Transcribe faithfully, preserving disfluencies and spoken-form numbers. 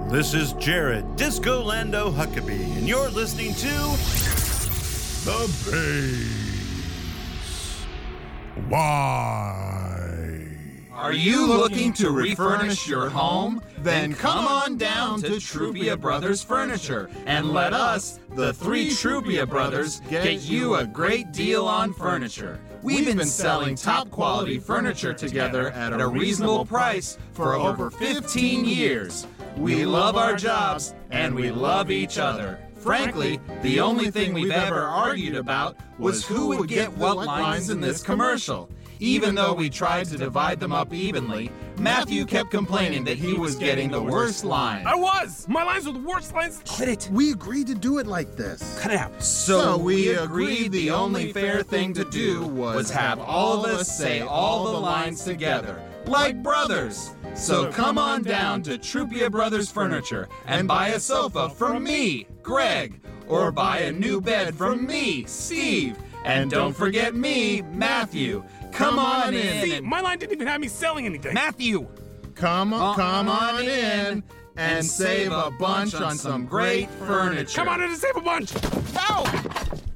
This is Jared Disco Lando Huckabee, and you're listening to The Base. Why? Are you looking to refurnish your home? Then come on down to Trupia Brothers Furniture and let us, the three Trupia Brothers, get you a great deal on furniture. We've been selling top quality furniture together at a reasonable price for over fifteen years. We love our jobs and we love each other. Frankly, the only thing we've ever argued about was who would get what lines in this commercial. Even though we tried to divide them up evenly, Matthew kept complaining that he was getting the worst line. I was! My lines were the worst lines. Quit it. We agreed to do it like this. Cut it out. So, So we we agreed the only fair thing to do was have all of us say all the lines together, like brothers. So come on down to Trupia Brothers Furniture and buy a sofa from me, Greg, or buy a new bed from me, Steve. And don't forget me, Matthew. Come on in. See, and- my line didn't even have me selling anything. Matthew! Come on, Uh, come on on in and save a bunch on some great furniture. Come on in and save a bunch. No!